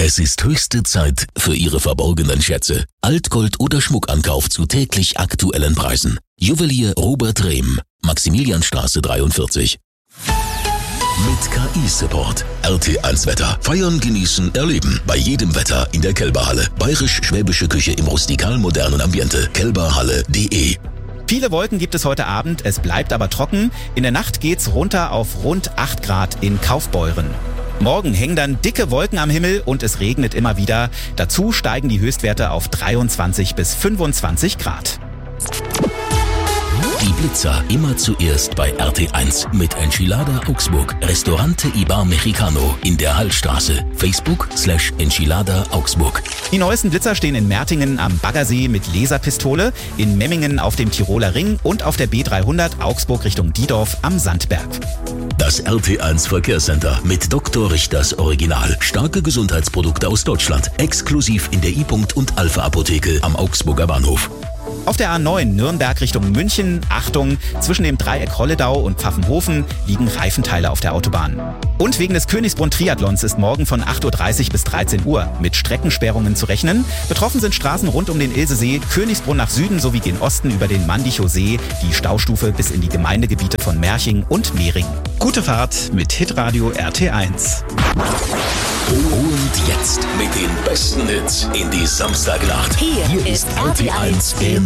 Es ist höchste Zeit für Ihre verborgenen Schätze. Altgold oder Schmuckankauf zu täglich aktuellen Preisen. Juwelier Robert Rehm, Maximilianstraße 43. Mit KI-Support. RT1 Wetter. Feiern, genießen, erleben. Bei jedem Wetter in der Kelberhalle. Bayerisch-schwäbische Küche im rustikal-modernen Ambiente. kelberhalle.de. Viele Wolken gibt es heute Abend, es bleibt aber trocken. In der Nacht geht's runter auf rund 8 Grad in Kaufbeuren. Morgen hängen dann dicke Wolken am Himmel und es regnet immer wieder. Dazu steigen die Höchstwerte auf 23 bis 25 Grad. Die Blitzer immer zuerst bei RT1 mit Enchilada Augsburg. Restaurante Ibar Mexicano in der Hallstraße. Facebook/Enchilada Augsburg. Die neuesten Blitzer stehen in Mertingen am Baggersee mit Laserpistole, in Memmingen auf dem Tiroler Ring und auf der B300 Augsburg Richtung Diedorf am Sandberg. Das RT1 Verkehrscenter mit Dr. Richters Original. Starke Gesundheitsprodukte aus Deutschland. Exklusiv in der I-Punkt und Alpha Apotheke am Augsburger Bahnhof. Auf der A9 Nürnberg Richtung München, Achtung, zwischen dem Dreieck Holledau und Pfaffenhofen liegen Reifenteile auf der Autobahn. Und wegen des Königsbrunn-Triathlons ist morgen von 8.30 Uhr bis 13 Uhr mit Streckensperrungen zu rechnen. Betroffen sind Straßen rund um den Ilsesee, Königsbrunn nach Süden sowie gen Osten über den Mandichow See, die Staustufe bis in die Gemeindegebiete von Merching und Mehring. Gute Fahrt mit Hitradio RT1. Und jetzt mit den besten Hits in die Samstagnacht. Hier ist RT1 im